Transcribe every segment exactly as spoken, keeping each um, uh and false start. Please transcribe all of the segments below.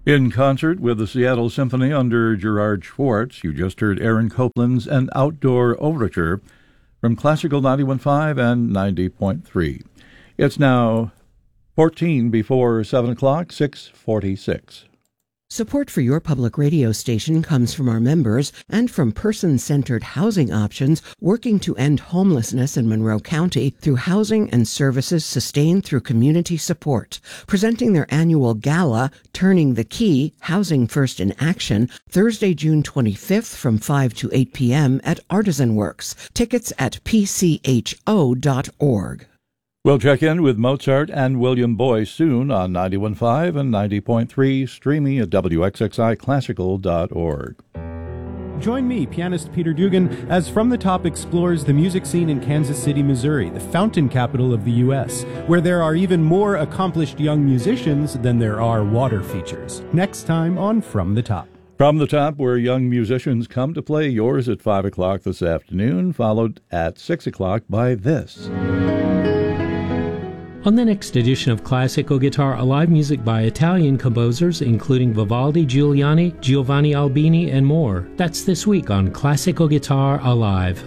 In concert with the Seattle Symphony under Gerard Schwartz, you just heard Aaron Copland's An Outdoor Overture from Classical ninety-one point five and ninety point three. It's now fourteen before seven o'clock, six forty-six. Support for your public radio station comes from our members and from person-centered housing options working to end homelessness in Monroe County through housing and services sustained through community support. Presenting their annual gala, Turning the Key, Housing First in Action, Thursday, June twenty-fifth from five to eight p.m. at Artisan Works. Tickets at p c h o dot org. We'll check in with Mozart and William Boyce soon on ninety-one point five and ninety point three, streaming at w x x i classical dot org. Join me, pianist Peter Dugan, as From the Top explores the music scene in Kansas City, Missouri, the fountain capital of the U S, where there are even more accomplished young musicians than there are water features. Next time on From the Top. From the Top, where young musicians come to play, yours at five o'clock this afternoon, followed at six o'clock by this. On the next edition of Classical Guitar, Alive, music by Italian composers including Vivaldi, Giuliani, Giovanni Albini, and more. That's this week on Classical Guitar Alive.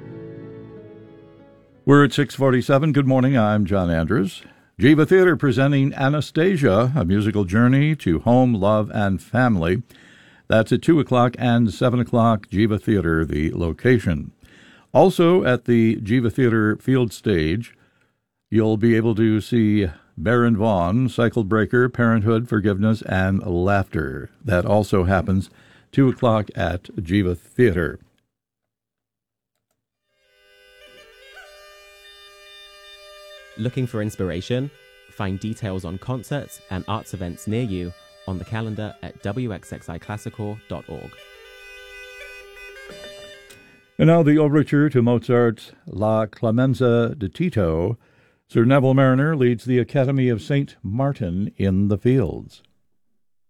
We're at six forty-seven. Good morning, I'm John Andrews. Jiva Theater presenting Anastasia, a musical journey to home, love, and family. That's at two o'clock and seven o'clock, Jiva Theater, the location. Also at the Jiva Theater field stage, you'll be able to see Baron Vaughn, Cycle Breaker, Parenthood, Forgiveness, and Laughter. That also happens two o'clock at Jiva Theater. Looking for inspiration? Find details on concerts and arts events near you on the calendar at w x x i classical dot org. And now the overture to Mozart's La Clemenza di Tito. Sir Neville Mariner leads the Academy of Saint Martin in the Fields.